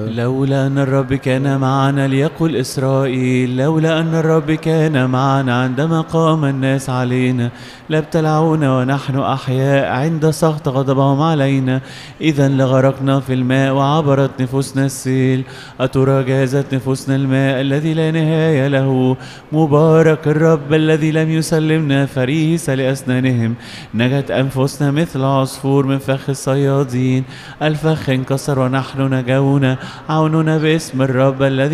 لولا أن الرب كان معنا ليقل إسرائيل، لولا أن الرب كان معنا عندما قام الناس علينا لابتلعونا ونحن أحياء عند سخط غضبهم علينا. إذا لغرقنا في الماء وعبرت نفوسنا السيل. أترى جازت نفوسنا الماء الذي لا نهاية له. مبارك الرب الذي لم يسلمنا فريسة لأسنانهم. نجت أنفسنا مثل عصفور من فخ الصيادين. الفخ انكسر ونحن نجونا. عوننا باسم الرب الذي